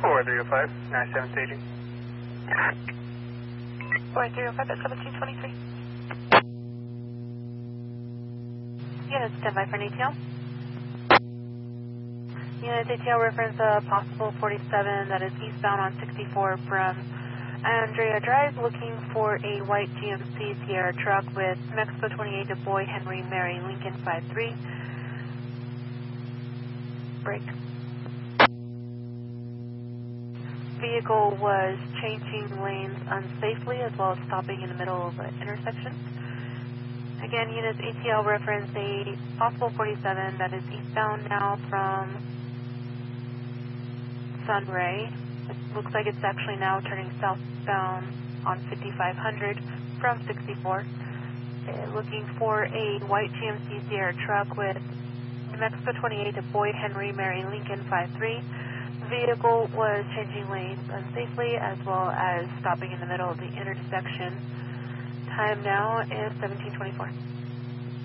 4305, 97 staging. 4305 at 1723. Unit standby for an ATL. Unit ATL reference possible 47 that is eastbound on 64 from Andrea Drive, looking for a white GMC Sierra truck with Mexico 28 to Boy Henry Mary Lincoln 53. Break. Vehicle was changing lanes unsafely as well as stopping in the middle of an intersection. Again, units ATL reference a possible 47 that is eastbound now from Sunray. It looks like it's actually now turning southbound on 5500 from 64. Looking for a white GMC Sierra truck with Mexico 28 to Boy Henry Mary Lincoln 53. Vehicle was changing lanes unsafely as well as stopping in the middle of the intersection. Time now is 1724.